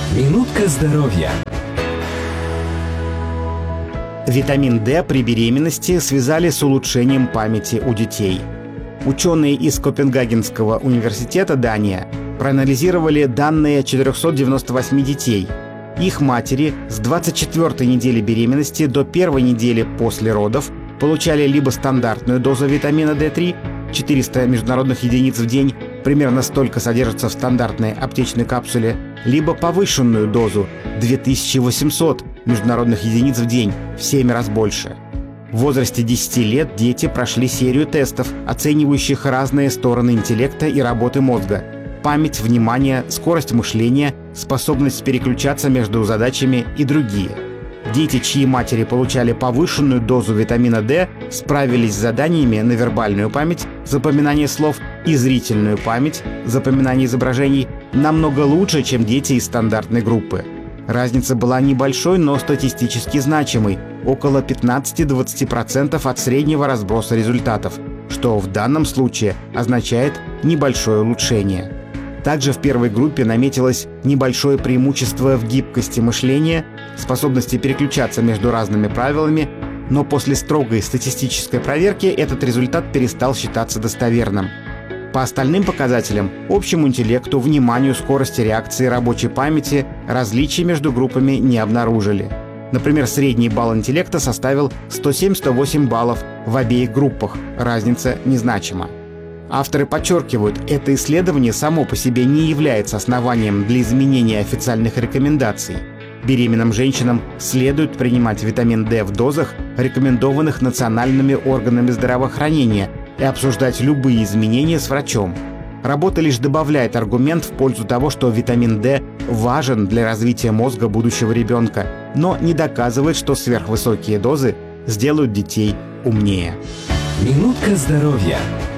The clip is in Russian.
Минутка здоровья. Витамин D при беременности связали с улучшением памяти у детей. Ученые из Копенгагенского университета, Дания, проанализировали данные 498 детей. Их матери с 24-й недели беременности до 1-й недели после родов получали либо стандартную дозу витамина D3 400 международных единиц в день, примерно столько содержится в стандартной аптечной капсуле, либо повышенную дозу 2800 международных единиц в день, в 7 раз больше. В возрасте 10 лет дети прошли серию тестов, оценивающих разные стороны интеллекта и работы мозга: память, внимание, скорость мышления, способность переключаться между задачами и другие. Дети, чьи матери получали повышенную дозу витамина D, справились с заданиями на вербальную память, запоминание слов, и зрительную память, запоминание изображений, намного лучше, чем дети из стандартной группы. Разница была небольшой, но статистически значимой – около 15-20% от среднего разброса результатов, что в данном случае означает небольшое улучшение. Также в первой группе наметилось небольшое преимущество в гибкости мышления, способности переключаться между разными правилами, но после строгой статистической проверки этот результат перестал считаться достоверным. По остальным показателям – общему интеллекту, вниманию, скорости реакции, рабочей памяти – различий между группами не обнаружили. Например, средний балл интеллекта составил 107-108 баллов в обеих группах, разница незначима. Авторы подчеркивают, это исследование само по себе не является основанием для изменения официальных рекомендаций. Беременным женщинам следует принимать витамин D в дозах, рекомендованных национальными органами здравоохранения, и обсуждать любые изменения с врачом. Работа лишь добавляет аргумент в пользу того, что витамин D важен для развития мозга будущего ребенка, но не доказывает, что сверхвысокие дозы сделают детей умнее. Минутка здоровья.